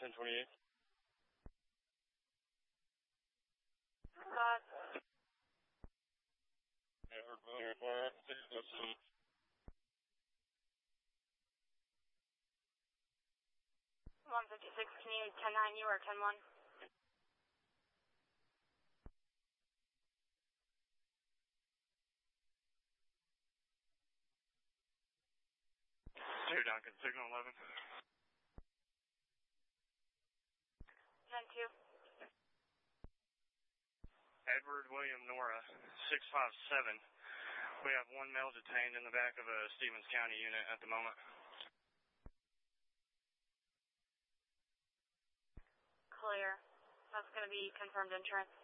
1028. Edward William Nora, 607. 156, can you 10-9 you or 10-1? Here, Duncan, signal 11. 10-2. Edward William Nora, 657. We have one male detained in the back of a Stevens County unit at the moment. Clear. That's going to be confirmed insurance.